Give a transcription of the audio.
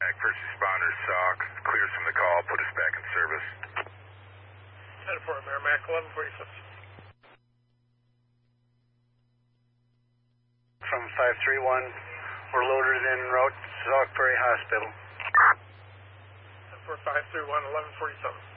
First responders, SOC, clears from the call, put us back in service. 10-4, Merrimack, 1146. From 531, we're loaded en route to Sauk Prairie Hospital. 10-4, 531, 1147.